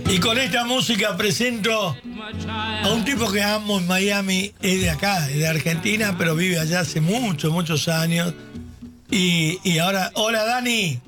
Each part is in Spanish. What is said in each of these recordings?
Y con esta música presento a un tipo que amo en Miami, es de acá, es de Argentina, pero vive allá hace muchos años. Y ahora, hola Dani.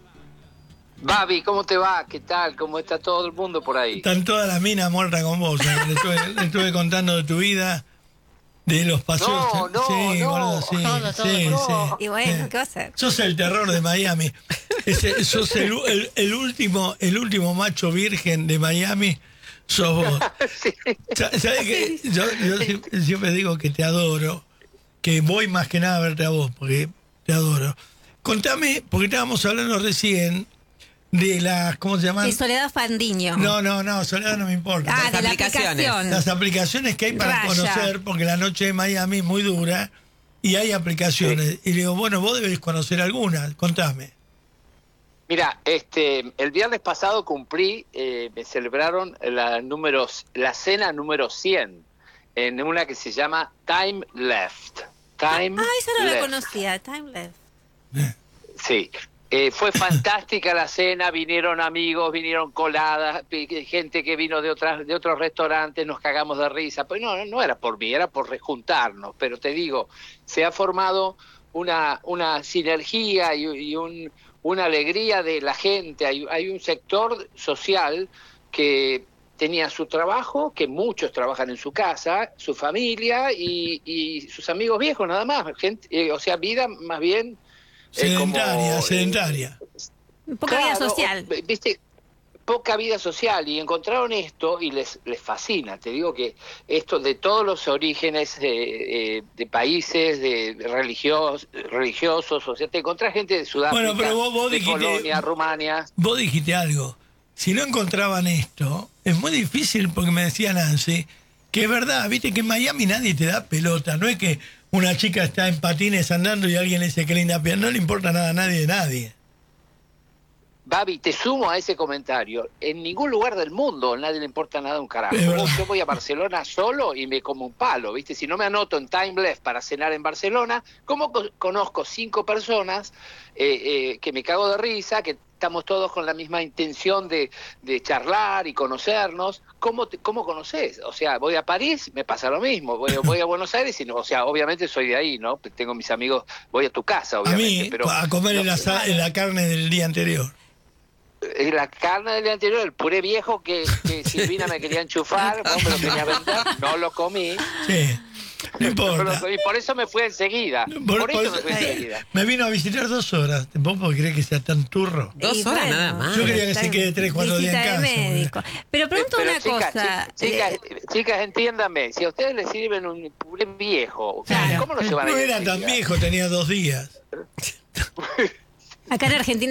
Babi, ¿cómo te va? ¿Qué tal? ¿Cómo está todo el mundo por ahí? Están todas las minas muertas con vos. Le estuve contando de tu vida, de los paseos. No, sí, boludo, sí, Todo. sí. Y bueno, Sí. ¿qué va a hacer? Sos el terror de Miami. Sos el último macho virgen de Miami. Sos vos. Sí. ¿Sabes qué? Yo siempre digo que te adoro, que voy más que nada a verte a vos, porque te adoro. Contame, porque estábamos hablando recién de las, ¿cómo se llaman? Y Soledad Fandiño. No, Soledad no me importa. Ah, de la aplicación. Las aplicaciones que hay para Raya. conocer, porque la noche de Miami es muy dura y hay aplicaciones. Sí. Y le digo, bueno, vos debés conocer alguna, contame. Mira, el viernes pasado cumplí, me celebraron la cena número 100 en una que se llama Time Left. Time Esa no la Left. conocía, Time Left. Sí. Fue fantástica la cena, vinieron amigos, vinieron coladas, gente que vino de otros restaurantes, nos cagamos de risa. Pues no era por mí, era por rejuntarnos. Pero te digo, se ha formado una sinergia y una alegría de la gente. Hay un sector social que tenía su trabajo, que muchos trabajan en su casa, su familia y sus amigos viejos nada más. Gente, o sea, vida más bien... Sedentaria. Poca vida social. Viste, poca vida social, y encontraron esto y les fascina. Te digo que esto de todos los orígenes de países, de religiosos, o sea, te encontrás gente de Sudáfrica, Bueno, pero vos de dijiste, Polonia, Rumania. Vos dijiste algo. Si no encontraban esto, es muy difícil, porque me decía Nancy, que es verdad, viste que en Miami nadie te da pelota. No es que una chica está en patines andando y alguien le dice que linda pierna. No le importa nada a nadie. Babi, te sumo a ese comentario. En ningún lugar del mundo nadie le importa nada a un carajo. Es verdad. Yo voy a Barcelona solo y me como un palo, ¿viste? Si no me anoto en Time Left para cenar en Barcelona, ¿cómo conozco 5 personas que me cago de risa, que estamos todos con la misma intención de charlar y conocernos? ¿Cómo conocés? O sea, voy a París, me pasa lo mismo. Voy a Buenos Aires y no, o sea, obviamente soy de ahí, ¿no? Tengo mis amigos, voy a tu casa, A obviamente. mí, pero a comer en la carne del día anterior. La carne del día anterior, el puré viejo que Silvina me quería enchufar, no me lo quería vender, no lo comí. Sí, no importa. Y por eso me fui enseguida. Por eso me fui enseguida. Me vino a visitar 2 horas. ¿Vos podés creer que sea tan turro? 2 horas nada más. Yo quería que se quede 3-4 días en casa. Médico. Pero pregunto Pero una cosa. chicas, entiéndanme, si a ustedes les sirven un puré viejo, Claro. ¿cómo no se van a No ir era tan enseguida? viejo, tenía 2 días. Acá en Argentina